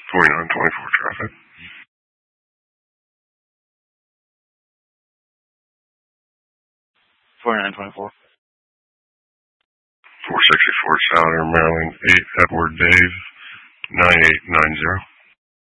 4924 traffic. 4924. 464 Southern Maryland, 8 Edward Dave, 9890.